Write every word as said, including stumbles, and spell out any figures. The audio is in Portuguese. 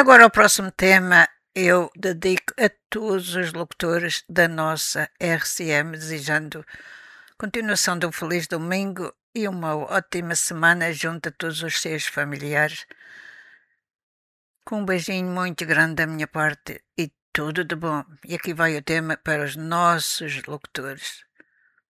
Agora, o próximo tema eu dedico a todos os locutores da nossa R C M, desejando continuação de um feliz domingo e uma ótima semana junto a todos os seus familiares. Com um beijinho muito grande da minha parte e tudo de bom. E aqui vai o tema para os nossos locutores.